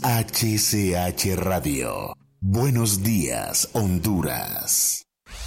HCH Radio. Buenos días, Honduras.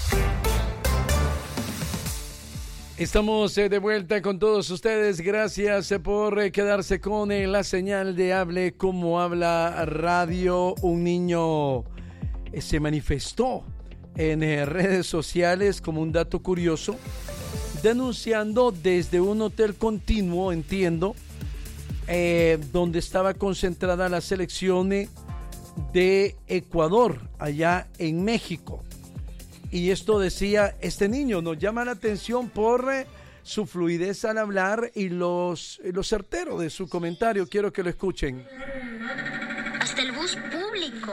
Estamos de vuelta con todos ustedes. Gracias por quedarse con la señal de Hable Como Habla Radio. Un niño se manifestó en redes sociales como un dato curioso, denunciando desde un hotel continuo, entiendo, donde estaba concentrada la selección de Ecuador, allá en México. Y esto decía, este niño nos llama la atención por su fluidez al hablar y lo certero de su comentario. Quiero que lo escuchen. Hasta el bus público.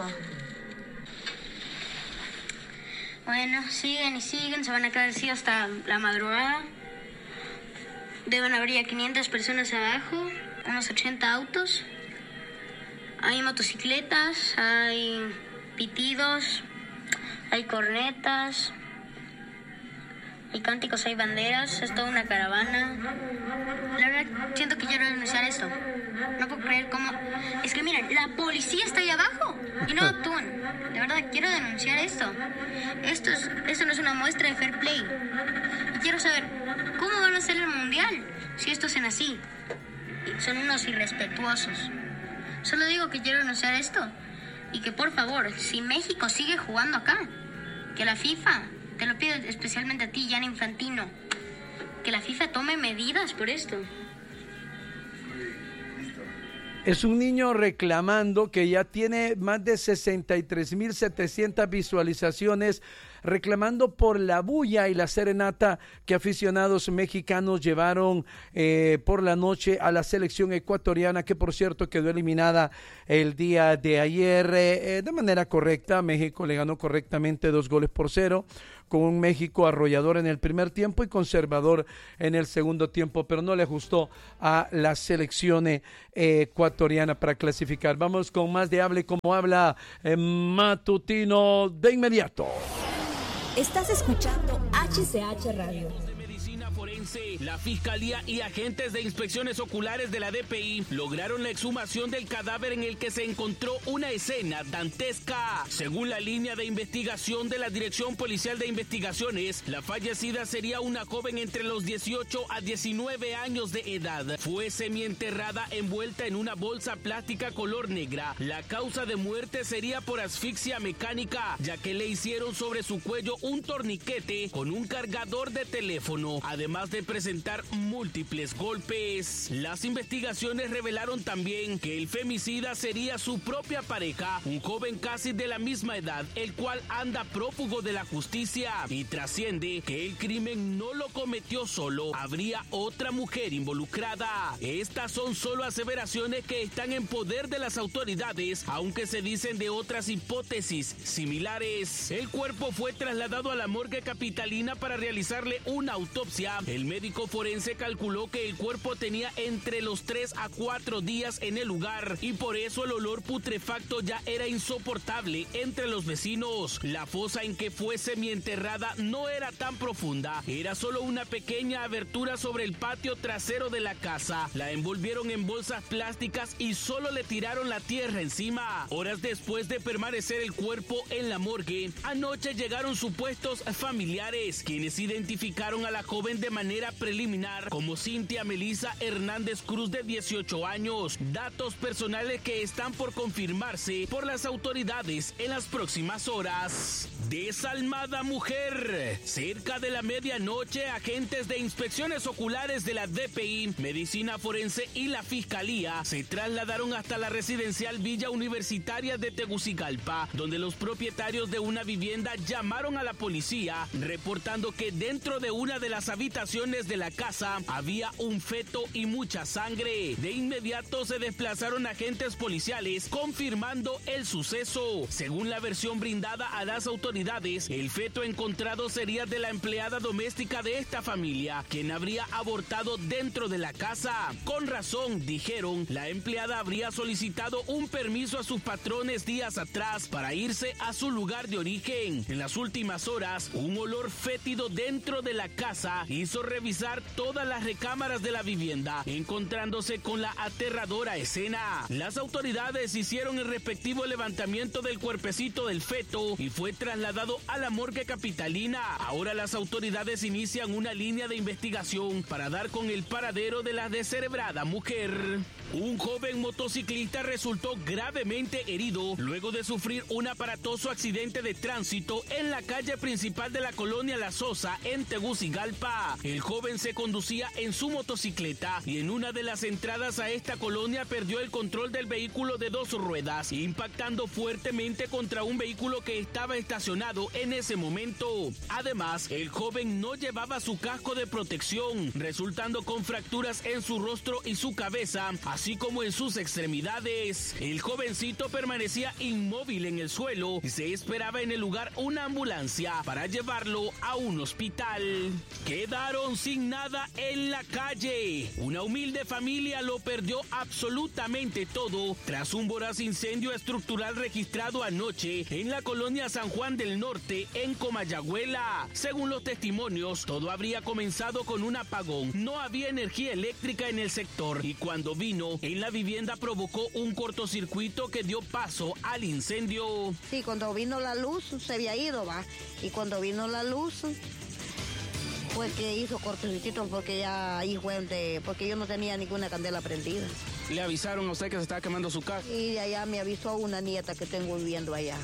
Bueno, siguen y siguen, se van a quedar así hasta la madrugada. Deben haber ya 500 personas abajo, unos 80 autos. Hay motocicletas, hay pitidos, hay cornetas, hay cánticos, hay banderas, es toda una caravana. La verdad, siento que quiero denunciar esto. No puedo creer cómo... Es que miren, la policía está ahí abajo y no actúan. De verdad, quiero denunciar esto. Esto no es una muestra de fair play. Y quiero saber, ¿cómo van a hacer el mundial si estos hacen así? Son unos irrespetuosos. Solo digo que quiero denunciar esto. Y que por favor, si México sigue jugando acá, que la FIFA, te lo pido especialmente a ti, Gianni Infantino, que la FIFA tome medidas por esto. Es un niño reclamando que ya tiene más de 63,700 visualizaciones, reclamando por la bulla y la serenata que aficionados mexicanos llevaron por la noche a la selección ecuatoriana, que por cierto quedó eliminada el día de ayer de manera correcta. México le ganó correctamente 2-0, con un México arrollador en el primer tiempo y conservador en el segundo tiempo, pero no le ajustó a la selección ecuatoriana para clasificar. Vamos con más de Hable Como Habla matutino de inmediato. Estás escuchando HCH Radio. Forense, la Fiscalía y agentes de inspecciones oculares de la DPI lograron la exhumación del cadáver en el que se encontró una escena dantesca. Según la línea de investigación de la Dirección Policial de Investigaciones, la fallecida sería una joven entre los 18 a 19 años de edad. Fue semienterrada envuelta en una bolsa plástica color negra. La causa de muerte sería por asfixia mecánica, ya que le hicieron sobre su cuello un torniquete con un cargador de teléfono, además de presentar múltiples golpes. Las investigaciones revelaron también que el femicida sería su propia pareja, un joven casi de la misma edad, el cual anda prófugo de la justicia, y trasciende que el crimen no lo cometió solo, habría otra mujer involucrada. Estas son solo aseveraciones que están en poder de las autoridades, aunque se dicen de otras hipótesis similares. El cuerpo fue trasladado a la morgue capitalina para realizarle una autopsia. El médico forense calculó que el cuerpo tenía entre los 3 a 4 días en el lugar y por eso el olor putrefacto ya era insoportable entre los vecinos. La fosa en que fue semienterrada no era tan profunda, era solo una pequeña abertura sobre el patio trasero de la casa. La envolvieron en bolsas plásticas y solo le tiraron la tierra encima. Horas después de permanecer el cuerpo en la morgue, anoche llegaron supuestos familiares, quienes identificaron a la joven de manera preliminar como Cintia Melissa Hernández Cruz, de 18 años. Datos personales que están por confirmarse por las autoridades en las próximas horas. Desalmada mujer. Cerca de la medianoche, agentes de inspecciones oculares de la DPI, Medicina Forense y la Fiscalía se trasladaron hasta la residencial Villa Universitaria de Tegucigalpa, donde los propietarios de una vivienda llamaron a la policía, reportando que dentro de una de las habitaciones de la casa había un feto y mucha sangre. De inmediato se desplazaron agentes policiales confirmando el suceso. Según la versión brindada a las autoridades, autoridades, el feto encontrado sería de la empleada doméstica de esta familia, quien habría abortado dentro de la casa. Con razón, dijeron, la empleada habría solicitado un permiso a sus patrones días atrás para irse a su lugar de origen. En las últimas horas, un olor fétido dentro de la casa hizo revisar todas las recámaras de la vivienda, encontrándose con la aterradora escena. Las autoridades hicieron el respectivo levantamiento del cuerpecito del feto y fue trasladado a la morgue capitalina. Ahora las autoridades inician una línea de investigación para dar con el paradero de la descerebrada mujer. Un joven motociclista resultó gravemente herido luego de sufrir un aparatoso accidente de tránsito en la calle principal de la colonia La Sosa, en Tegucigalpa. El joven se conducía en su motocicleta y en una de las entradas a esta colonia perdió el control del vehículo de 2 ruedas, impactando fuertemente contra un vehículo que estaba estacionado en ese momento. Además, el joven no llevaba su casco de protección, resultando con fracturas en su rostro y su cabeza, así como en sus extremidades. El jovencito permanecía inmóvil en el suelo y se esperaba en el lugar una ambulancia para llevarlo a un hospital. Quedaron sin nada en la calle. Una humilde familia lo perdió absolutamente todo tras un voraz incendio estructural registrado anoche en la colonia San Juan del Norte, en Comayagüela. Según los testimonios, todo habría comenzado con un apagón. No había energía eléctrica en el sector y cuando vino en la vivienda provocó un cortocircuito que dio paso al incendio. Sí, cuando vino la luz se había ido, va. Y cuando vino la luz, pues que hizo cortocircuito porque ya ahí fue porque yo no tenía ninguna candela prendida. ¿Le avisaron a usted que se estaba quemando su casa? Y de allá me avisó una nieta que tengo viviendo allá.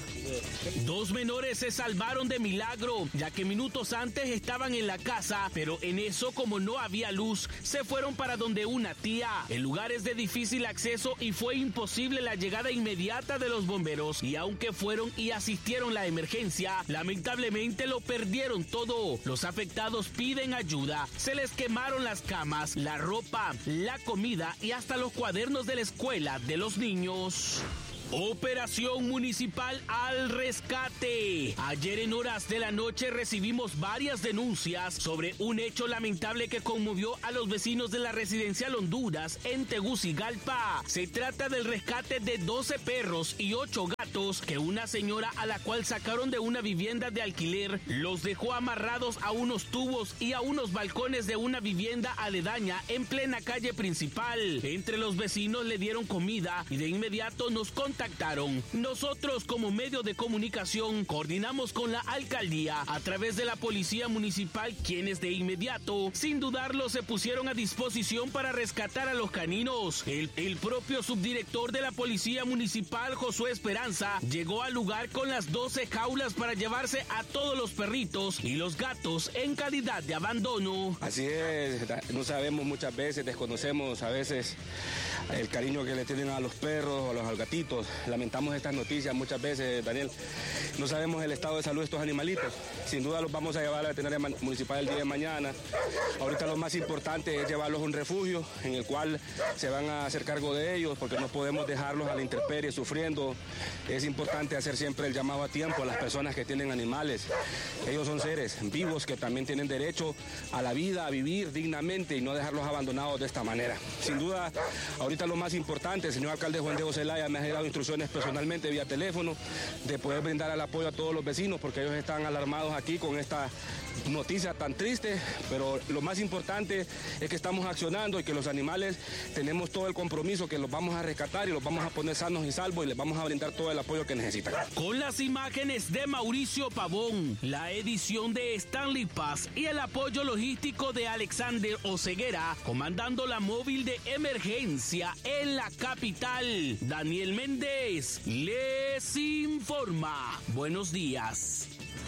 2 menores se salvaron de milagro, ya que minutos antes estaban en la casa, pero en eso, como no había luz, se fueron para donde una tía. El lugar es de difícil acceso y fue imposible la llegada inmediata de los bomberos, y aunque fueron y asistieron la emergencia, lamentablemente lo perdieron todo. Los afectados piden ayuda. Se les quemaron las camas, la ropa, la comida y hasta los cuadernos de la escuela de los niños. Operación Municipal al Rescate. Ayer en horas de la noche recibimos varias denuncias sobre un hecho lamentable que conmovió a los vecinos de la residencial Honduras en Tegucigalpa. Se trata del rescate de 12 perros y 8 gatos que una señora a la cual sacaron de una vivienda de alquiler los dejó amarrados a unos tubos y a unos balcones de una vivienda aledaña en plena calle principal. Entre los vecinos le dieron comida y de inmediato nos contactaron. Nosotros, como medio de comunicación, coordinamos con la alcaldía a través de la policía municipal, quienes de inmediato, sin dudarlo, se pusieron a disposición para rescatar a los caninos. El propio subdirector de la policía municipal, Josué Esperanza, llegó al lugar con las 12 jaulas para llevarse a todos los perritos y los gatos en calidad de abandono. Así es, no sabemos muchas veces, desconocemos a veces el cariño que le tienen a los perros, a los gatitos. Lamentamos estas noticias muchas veces, Daniel. No sabemos el estado de salud de estos animalitos. Sin duda los vamos a llevar a la veterinaria municipal el día de mañana. Ahorita lo más importante es llevarlos a un refugio en el cual se van a hacer cargo de ellos, porque no podemos dejarlos a la intemperie sufriendo. Es importante hacer siempre el llamado a tiempo a las personas que tienen animales. Ellos son seres vivos que también tienen derecho a la vida, a vivir dignamente y no dejarlos abandonados de esta manera. Sin duda, ahorita lo más importante, el señor alcalde Juan Diego Zelaya me ha dado instrucciones personalmente vía teléfono de poder brindar el apoyo a todos los vecinos, porque ellos están alarmados aquí con esta noticia tan triste, pero lo más importante es que estamos accionando y que los animales tenemos todo el compromiso que los vamos a rescatar y los vamos a poner sanos y salvos y les vamos a brindar todo el apoyo que necesitan. Con las imágenes de Mauricio Pavón, la edición de Stanley Paz y el apoyo logístico de Alexander Oseguera, comandando la móvil de emergencia en la capital, Daniel Méndez les informa. Buenos días.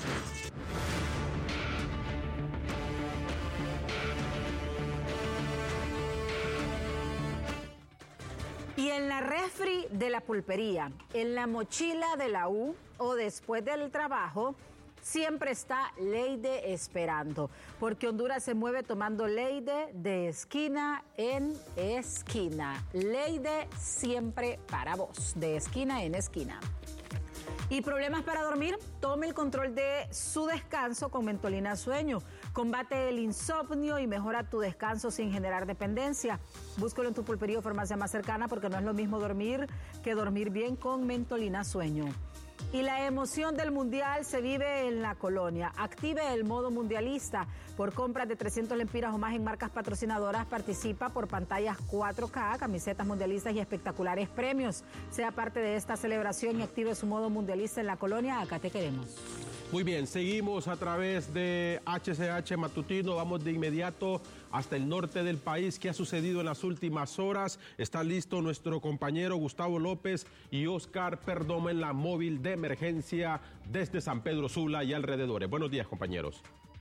Y en la refri de la pulpería, en la mochila de la U o después del trabajo, siempre está Leide esperando, porque Honduras se mueve tomando Leide de esquina en esquina. Leide siempre para vos, de esquina en esquina. ¿Y problemas para dormir? Tome el control de su descanso con Mentolina Sueño. Combate el insomnio y mejora tu descanso sin generar dependencia. Búscalo en tu pulpería o farmacia más cercana porque no es lo mismo dormir que dormir bien con Mentolina Sueño. Y la emoción del Mundial se vive en la Colonia. Active el modo mundialista. Por compras de 300 lempiras o más en marcas patrocinadoras, participa por pantallas 4K, camisetas mundialistas y espectaculares premios. Sea parte de esta celebración y active su modo mundialista en la Colonia. Acá te queremos. Muy bien, seguimos a través de HCH Matutino. Vamos de inmediato hasta el norte del país. ¿Qué ha sucedido en las últimas horas? Está listo nuestro compañero Gustavo López y Oscar Perdomo en la móvil de emergencia desde San Pedro Sula y alrededores. Buenos días, compañeros.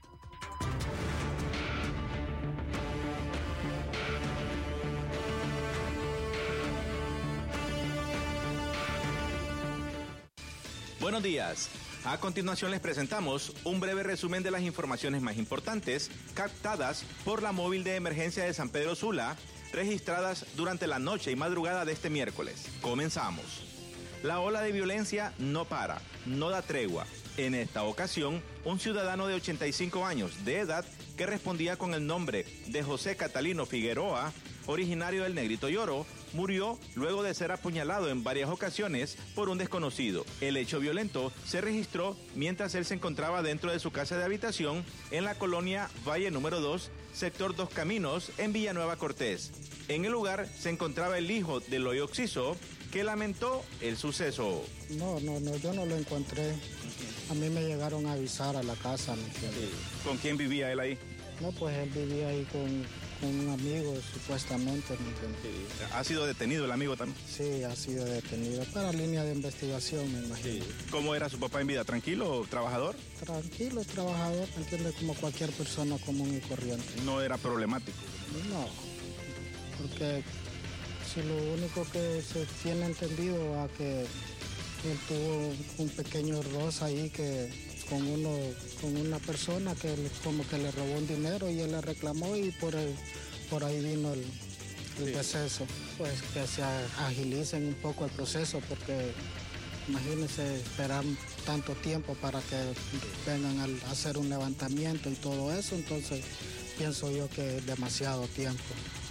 Buenos días. A continuación les presentamos un breve resumen de las informaciones más importantes captadas por la móvil de emergencia de San Pedro Sula, registradas durante la noche y madrugada de este miércoles. Comenzamos. La ola de violencia no para, no da tregua. En esta ocasión, un ciudadano de 85 años de edad que respondía con el nombre de José Catalino Figueroa, originario del Negrito Lloro, murió luego de ser apuñalado en varias ocasiones por un desconocido. El hecho violento se registró mientras él se encontraba dentro de su casa de habitación en la colonia Valle número 2, sector Dos Caminos, en Villanueva Cortés. En el lugar se encontraba el hijo del hoy occiso, que lamentó el suceso. No, yo no lo encontré. A mí me llegaron a avisar a la casa. ¿Con quién vivía él ahí? No, pues él vivía ahí con un amigo, supuestamente. ¿Ha sido detenido el amigo también? Sí, ha sido detenido para línea de investigación, me imagino. ¿Cómo era su papá en vida? ¿Tranquilo, trabajador? Tranquilo, trabajador, entiende, como cualquier persona común y corriente. ¿No era problemático? No, porque si lo único que se tiene entendido a que él tuvo un pequeño roce ahí que con una persona que como que le robó un dinero y él le reclamó y por ahí vino el deceso. Pues que se agilicen un poco el proceso porque imagínense esperar tanto tiempo para que vengan a hacer un levantamiento y todo eso, entonces pienso yo que es demasiado tiempo.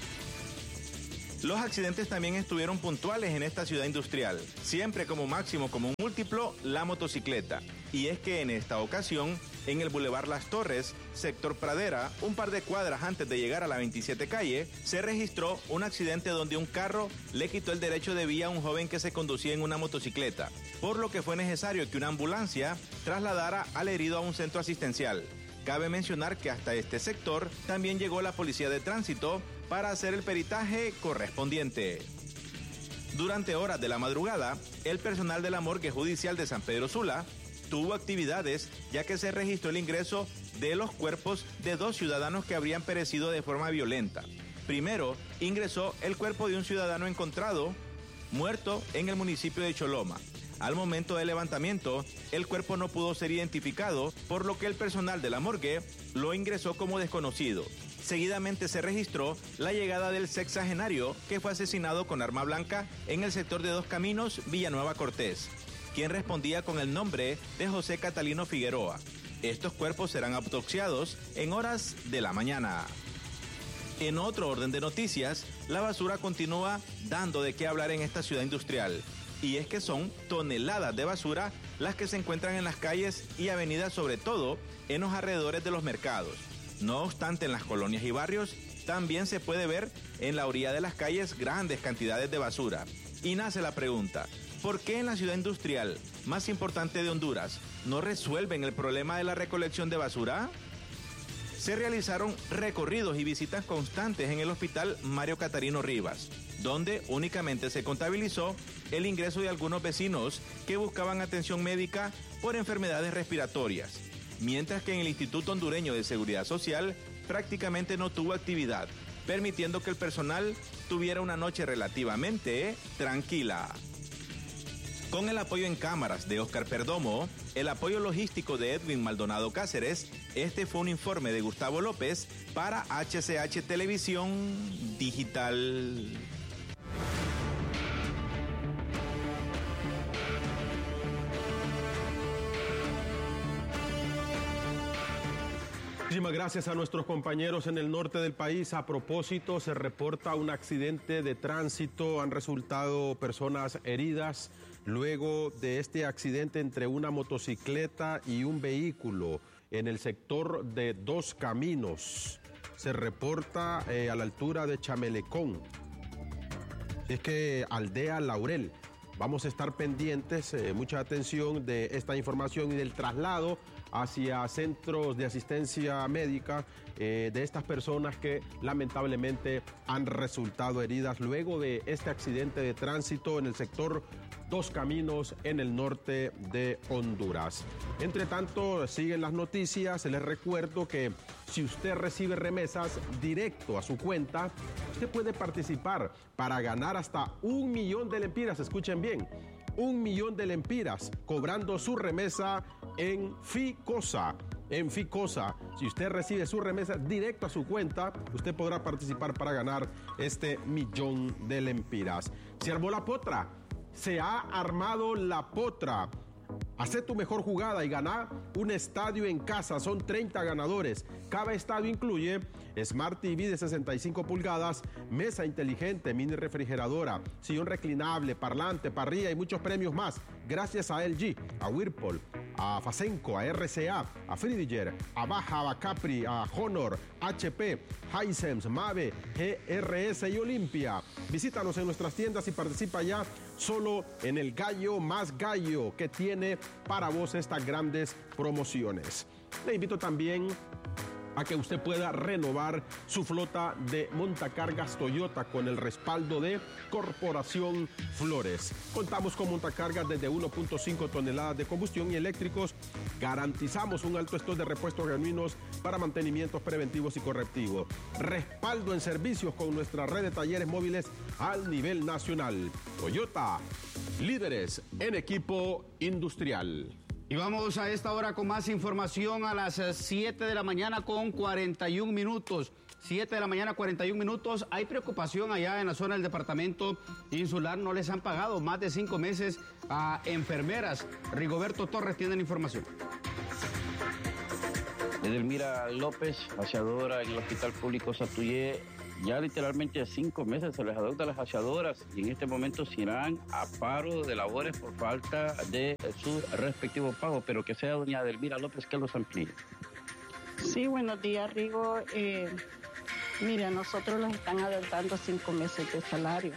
Los accidentes también estuvieron puntuales en esta ciudad industrial, siempre como máximo como un múltiplo la motocicleta. Y es que en esta ocasión, en el Boulevard Las Torres, sector Pradera, un par de cuadras antes de llegar a la 27 calle, se registró un accidente donde un carro le quitó el derecho de vía a un joven que se conducía en una motocicleta, por lo que fue necesario que una ambulancia trasladara al herido a un centro asistencial. Cabe mencionar que hasta este sector también llegó la policía de tránsito para hacer el peritaje correspondiente. Durante horas de la madrugada, el personal de la morgue judicial de San Pedro Sula tuvo actividades ya que se registró el ingreso de los cuerpos de 2 ciudadanos que habrían perecido de forma violenta. Primero, ingresó el cuerpo de un ciudadano encontrado muerto en el municipio de Choloma. Al momento del levantamiento, el cuerpo no pudo ser identificado, por lo que el personal de la morgue lo ingresó como desconocido. Seguidamente se registró la llegada del sexagenario que fue asesinado con arma blanca en el sector de Dos Caminos, Villanueva Cortés, quien respondía con el nombre de José Catalino Figueroa. Estos cuerpos serán autopsiados en horas de la mañana. En otro orden de noticias, la basura continúa dando de qué hablar en esta ciudad industrial. Y es que son toneladas de basura las que se encuentran en las calles y avenidas, sobre todo en los alrededores de los mercados. No obstante, en las colonias y barrios también se puede ver en la orilla de las calles grandes cantidades de basura. Y nace la pregunta, ¿por qué en la ciudad industrial más importante de Honduras no resuelven el problema de la recolección de basura? Se realizaron recorridos y visitas constantes en el hospital Mario Catarino Rivas, donde únicamente se contabilizó el ingreso de algunos vecinos que buscaban atención médica por enfermedades respiratorias, mientras que en el Instituto Hondureño de Seguridad Social prácticamente no tuvo actividad, permitiendo que el personal tuviera una noche relativamente tranquila. Con el apoyo en cámaras de Oscar Perdomo, el apoyo logístico de Edwin Maldonado Cáceres, este fue un informe de Gustavo López para HCH Televisión Digital. Muchísimas gracias a nuestros compañeros en el norte del país. A propósito, se reporta un accidente de tránsito. Han resultado personas heridas luego de este accidente entre una motocicleta y un vehículo en el sector de Dos Caminos. Se reporta a la altura de Chamelecón. Es que Aldea Laurel. Vamos a estar pendientes, mucha atención de esta información y del traslado hacia centros de asistencia médica de estas personas que lamentablemente han resultado heridas luego de este accidente de tránsito en el sector Dos Caminos en el norte de Honduras. Entre tanto, siguen las noticias. Les recuerdo que si usted recibe remesas directo a su cuenta, usted puede participar para ganar hasta 1 millón de lempiras. Escuchen bien, 1 millón de lempiras cobrando su remesa en Ficosa. En Ficosa, si usted recibe su remesa directo a su cuenta, usted podrá participar para ganar este 1 millón de lempiras. Se armó la potra. Se ha armado la potra. Hacé tu mejor jugada y gana un estadio en casa. Son 30 ganadores. Cada estadio incluye Smart TV de 65 pulgadas, mesa inteligente, mini refrigeradora, sillón reclinable, parlante, parrilla y muchos premios más. Gracias a LG, a Whirlpool, a Fasenco, a RCA, a Fridiger, a Baja, a Capri, a Honor, HP, Hisense, Mave, GRS y Olimpia. Visítanos en nuestras tiendas y participa ya solo en el gallo más gallo que tiene para vos estas grandes promociones. Le invito también a que usted pueda renovar su flota de montacargas Toyota con el respaldo de Corporación Flores. Contamos con montacargas desde 1.5 toneladas de combustión y eléctricos. Garantizamos un alto stock de repuestos genuinos para mantenimientos preventivos y correctivos. Respaldo en servicios con nuestra red de talleres móviles al nivel nacional. Toyota, líderes en equipo industrial. Y vamos a esta hora con más información a las 7 de la mañana con 41 minutos. 7 de la mañana, 41 minutos. Hay preocupación allá en la zona del departamento insular. No les han pagado más de 5 meses a enfermeras. Rigoberto Torres tiene la información. Edelmira López, aseadora en el Hospital Público Satuyé. Ya literalmente 5 meses se les adeuda a las aseadoras y en este momento se irán a paro de labores por falta de su respectivo pago, pero que sea doña Edelmira López que los amplíe. Sí, buenos días, Rigo. Mira, nosotros los están adeudando 5 meses de salario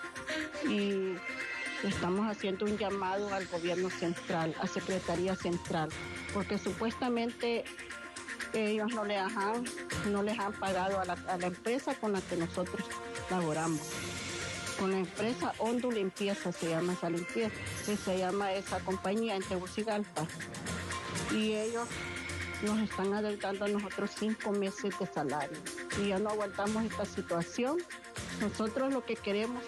y estamos haciendo un llamado al gobierno central, a Secretaría Central, porque supuestamente ellos no les han pagado a la empresa con la que nosotros laboramos. Con la empresa Hondo Limpieza se llama esa limpieza, se llama esa compañía en Tegucigalpa. Y ellos nos están adeudando a nosotros 5 meses de salario. Y ya no aguantamos esta situación. Nosotros lo que queremos es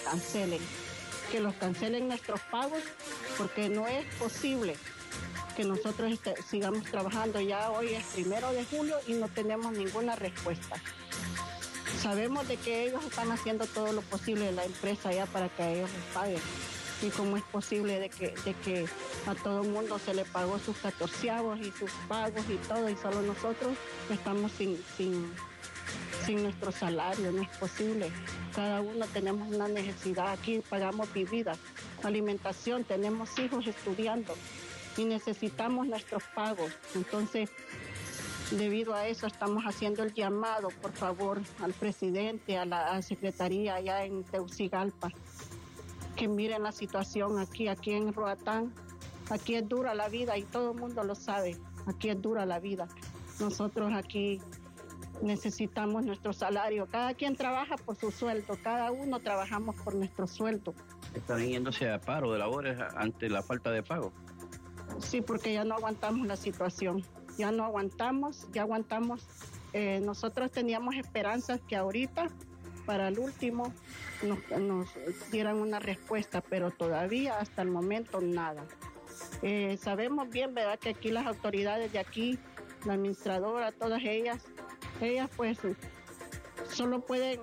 que los cancelen nuestros pagos, porque no es posible que nosotros sigamos trabajando. Ya hoy es 1 de julio y no tenemos ninguna respuesta. Sabemos de que ellos están haciendo todo lo posible en la empresa ya para que ellos les paguen. Y cómo es posible de que a todo el mundo se le pagó sus 14avos y sus pagos y todo, y solo nosotros estamos sin nuestro salario. No es posible. Cada uno tenemos una necesidad. Aquí pagamos vivienda, alimentación, tenemos hijos estudiando y necesitamos nuestros pagos. Entonces, debido a eso estamos haciendo el llamado, por favor, al presidente, a la secretaría allá en Tegucigalpa, que miren la situación aquí en Roatán. Aquí es dura la vida y todo el mundo lo sabe. Aquí es dura la vida. Nosotros aquí necesitamos nuestro salario. Cada quien trabaja por su sueldo, cada uno trabajamos por nuestro sueldo. ¿Están yéndose a paro de labores ante la falta de pago? Sí, porque ya no aguantamos la situación, ya aguantamos. Nosotros teníamos esperanzas que ahorita, para el último, nos dieran una respuesta, pero todavía hasta el momento nada. Sabemos bien, ¿verdad?, que aquí las autoridades de aquí, la administradora, todas ellas pues solo pueden,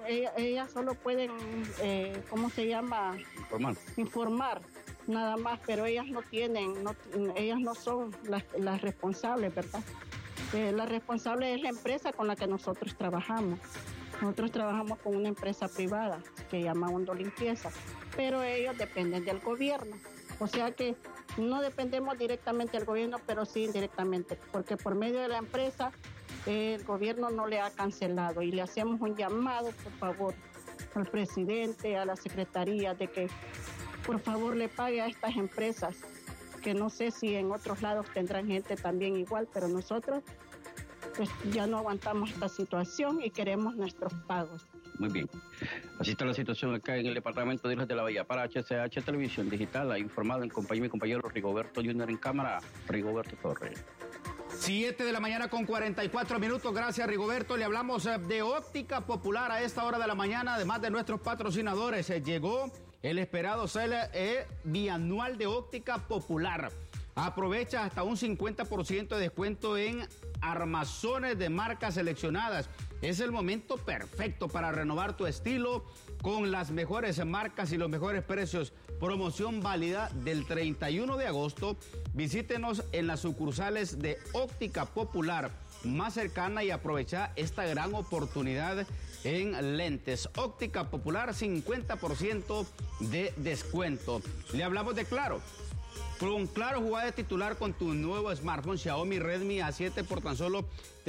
¿cómo se llama? Informar. Nada más, pero ellas no son las responsables, ¿verdad? La responsable es la empresa con la que nosotros trabajamos. Nosotros trabajamos con una empresa privada que llama Hondo Limpieza, pero ellos dependen del gobierno. O sea que no dependemos directamente del gobierno, pero sí indirectamente, porque por medio de la empresa el gobierno no le ha cancelado y le hacemos un llamado, por favor, al presidente, a la secretaría, de que por favor le pague a estas empresas, que no sé si en otros lados tendrán gente también igual, pero nosotros pues ya no aguantamos esta situación y queremos nuestros pagos. Muy bien. Así está la situación acá en el departamento de Islas de la Bahía. Para HCH Televisión Digital, ha informado en compañía de mi compañero Rigoberto Junior en cámara, Rigoberto Torres. 7 de la mañana con 44 minutos. Gracias, Rigoberto. Le hablamos de Óptica Popular a esta hora de la mañana, además de nuestros patrocinadores. Llegó el esperado sale bianual de Óptica Popular. Aprovecha hasta un 50% de descuento en armazones de marcas seleccionadas. Es el momento perfecto para renovar tu estilo con las mejores marcas y los mejores precios. Promoción válida del 31 de agosto. Visítenos en las sucursales de Óptica Popular más cercana y aprovecha esta gran oportunidad en lentes. Óptica Popular, 50% de descuento. Le hablamos de Claro. Con Claro, jugada de titular con tu nuevo smartphone Xiaomi Redmi A7 por tan solo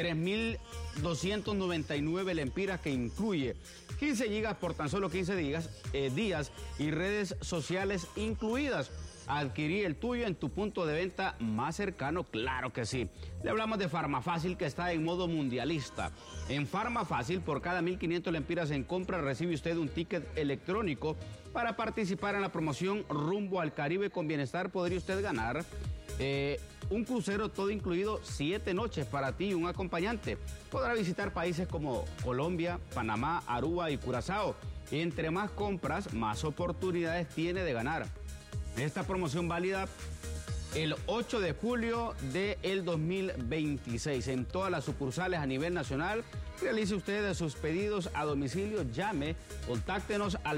3.299 lempiras, que incluye 15 gigas por tan solo 15 días y redes sociales incluidas. Adquirí el tuyo en tu punto de venta más cercano, claro que sí. Le hablamos de Farmafácil, que está en modo mundialista. En Farmafácil, por cada 1.500 lempiras en compra, recibe usted un ticket electrónico para participar en la promoción Rumbo al Caribe con Bienestar. Podría usted ganar un crucero todo incluido, 7 noches para ti y un acompañante. Podrá visitar países como Colombia, Panamá, Aruba y Curazao. Entre más compras, más oportunidades tiene de ganar. Esta promoción válida el 8 de julio del 2026 en todas las sucursales a nivel nacional. Realice usted sus pedidos a domicilio, llame, contáctenos al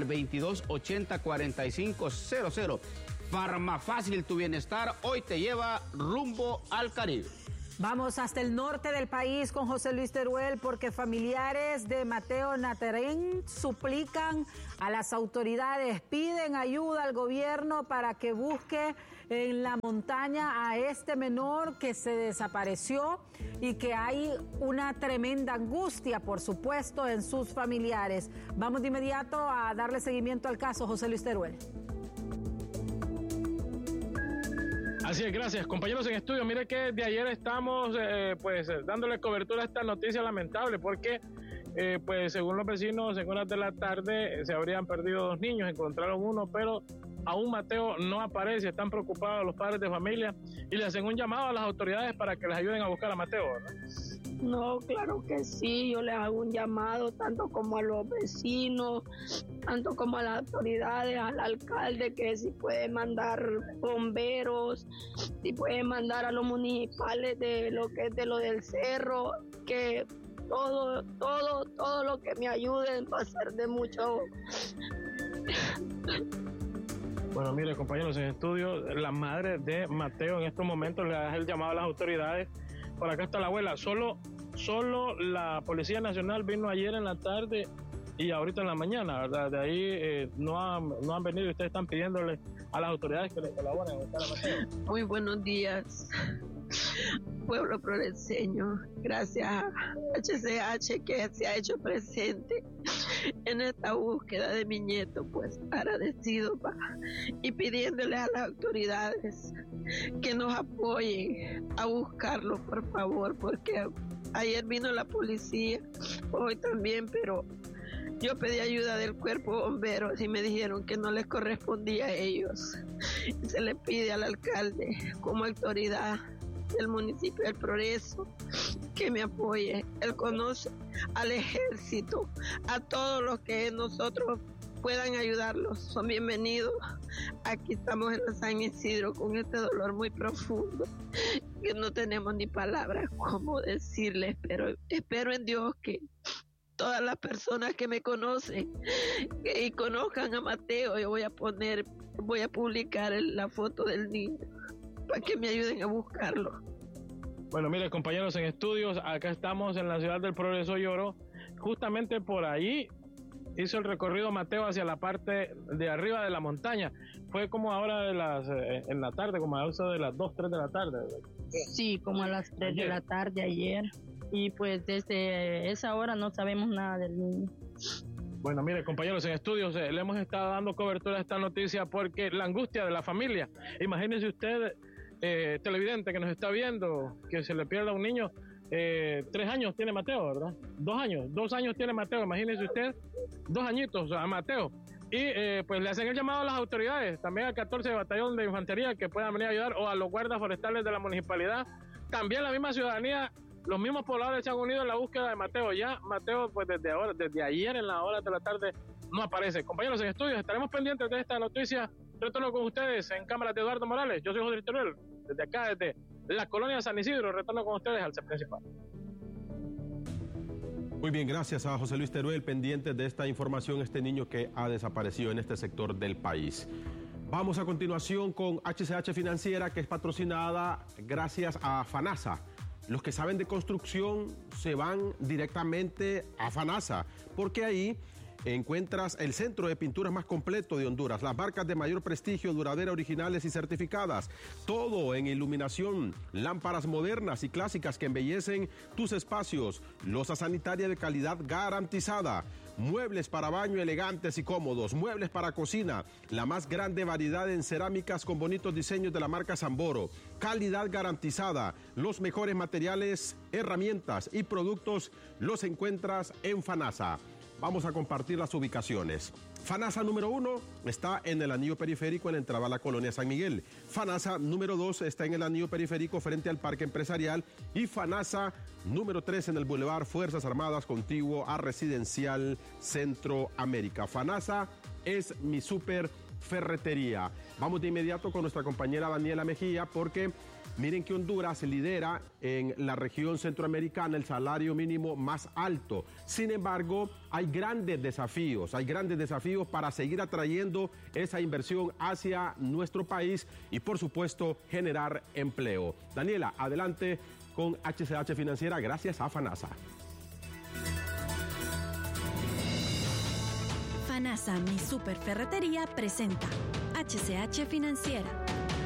2280-4500. Farmafácil, tu bienestar hoy te lleva rumbo al Caribe. Vamos hasta el norte del país con José Luis Teruel, porque familiares de Mateo Naterén suplican a las autoridades, piden ayuda al gobierno para que busque en la montaña a este menor que se desapareció y que hay una tremenda angustia, por supuesto, en sus familiares. Vamos de inmediato a darle seguimiento al caso, José Luis Teruel. Así es, gracias. Compañeros en estudio, mire que de ayer estamos dándole cobertura a esta noticia lamentable, porque según los vecinos, en horas de la tarde se habrían perdido 2 niños, encontraron uno, pero aún Mateo no aparece. Están preocupados los padres de familia y le hacen un llamado a las autoridades para que les ayuden a buscar a Mateo, ¿no? No, claro que sí, yo les hago un llamado tanto como a los vecinos, tanto como a las autoridades, al alcalde, que si puede mandar bomberos, si puede mandar a los municipales de lo que es de lo del cerro, que todo lo que me ayuden va a ser de mucho. Bueno, mire, compañeros en estudio, la madre de Mateo en estos momentos le hace el llamado a las autoridades. Por acá está la abuela. Solo la Policía Nacional vino ayer en la tarde y ahorita en la mañana, ¿verdad? De ahí no han venido y ustedes están pidiéndole a las autoridades que les colaboren a buscar a Mateo. Muy buenos días, pueblo progreseño. Gracias a HCH que se ha hecho presente en esta búsqueda de mi nieto, pues agradecido y pidiéndole a las autoridades que nos apoyen a buscarlo, por favor, porque ayer vino la policía, hoy también, pero yo pedí ayuda del cuerpo de bomberos y me dijeron que no les correspondía a ellos. Se le pide al alcalde como autoridad del municipio del Progreso que me apoye. Él conoce al ejército, a todos los que nosotros puedan ayudarlos, son bienvenidos. Aquí estamos en la San Isidro con este dolor muy profundo que no tenemos ni palabras cómo decirles, pero espero en Dios que todas las personas que me conocen y conozcan a Mateo, yo voy a publicar la foto del niño para que me ayuden a buscarlo. Bueno, mire, compañeros en estudios, acá estamos en la ciudad del Progreso Lloro. Justamente por ahí hizo el recorrido Mateo hacia la parte de arriba de la montaña. Fue como ahora en la tarde, como a eso de las 2, 3 de la tarde. Sí, como a las 3 de la tarde ayer. Y pues desde esa hora no sabemos nada del niño. Bueno, mire, compañeros en estudios, le hemos estado dando cobertura a esta noticia porque la angustia de la familia. Imagínese usted, televidente que nos está viendo, que se le pierda un niño. 3 años tiene Mateo, ¿verdad? 2 años tiene Mateo, imagínese usted, 2 añitos a Mateo. Y pues le hacen el llamado a las autoridades, también al 14 Batallón de Infantería que puedan venir a ayudar, o a los guardas forestales de la municipalidad. También la misma ciudadanía, los mismos pobladores se han unido en la búsqueda de Mateo. Ya Mateo, pues desde ayer en las horas de la tarde no aparece. Compañeros en estudios, estaremos pendientes de esta noticia. Retorno con ustedes en cámaras de Eduardo Morales. Yo soy José Teruel, desde acá, desde la colonia San Isidro. Retorno con ustedes al set principal. Muy bien, gracias a José Luis Teruel, pendiente de esta información, este niño que ha desaparecido en este sector del país. Vamos a continuación con HCH Financiera, que es patrocinada gracias a FANASA. Los que saben de construcción se van directamente a FANASA, porque ahí encuentras el centro de pinturas más completo de Honduras, las marcas de mayor prestigio, duraderas, originales y certificadas. Todo en iluminación, lámparas modernas y clásicas que embellecen tus espacios, loza sanitaria de calidad garantizada, muebles para baño elegantes y cómodos, muebles para cocina, la más grande variedad en cerámicas con bonitos diseños de la marca Samboro, calidad garantizada, los mejores materiales, herramientas y productos los encuentras en FANASA. Vamos a compartir las ubicaciones. FANASA número 1 está en el anillo periférico en la entrada a la colonia San Miguel. FANASA número 2 está en el anillo periférico frente al Parque Empresarial. Y FANASA número 3 en el Boulevard Fuerzas Armadas contiguo a Residencial Centroamérica. FANASA es mi super ferretería. Vamos de inmediato con nuestra compañera Daniela Mejía, porque miren que Honduras lidera en la región centroamericana el salario mínimo más alto. Sin embargo, hay grandes desafíos para seguir atrayendo esa inversión hacia nuestro país y, por supuesto, generar empleo. Daniela, adelante con HCH Financiera, gracias a FANASA. FANASA, mi super ferretería, presenta HCH Financiera.